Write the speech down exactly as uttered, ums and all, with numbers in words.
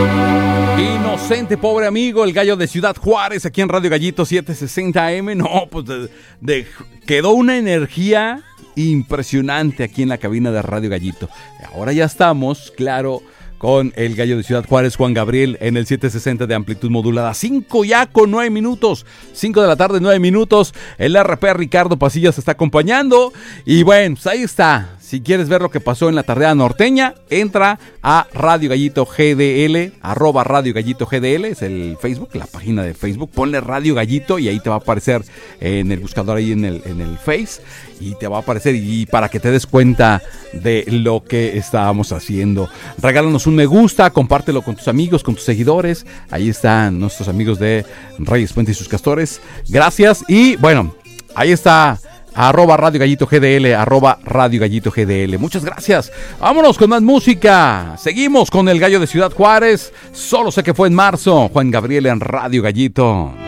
Inocente, pobre amigo, el gallo de Ciudad Juárez, aquí en Radio Gallito setecientos sesenta A M. No, pues de, de, quedó una energía impresionante aquí en la cabina de Radio Gallito. Ahora ya estamos, claro, con el gallo de Ciudad Juárez, Juan Gabriel, en el setecientos sesenta de amplitud modulada. cinco ya con nueve minutos. cinco de la tarde, nueve minutos. El R P Ricardo Pasillas está acompañando. Y bueno, pues ahí está. Si quieres ver lo que pasó en la tardea norteña, entra a Radio Gallito G D L, arroba Radio Gallito G D L, es el Facebook, la página de Facebook. Ponle Radio Gallito y ahí te va a aparecer en el buscador, ahí en el, en el Face, y te va a aparecer, y para que te des cuenta de lo que estábamos haciendo. Regálanos un me gusta, compártelo con tus amigos, con tus seguidores. Ahí están nuestros amigos de Reyes Puente y sus Castores. Gracias, y bueno, ahí está. Arroba Radio Gallito G D L, arroba Radio Gallito G D L. Muchas gracias. Vámonos con más música. Seguimos con el gallo de Ciudad Juárez. Solo sé que fue en marzo. Juan Gabriel en Radio Gallito.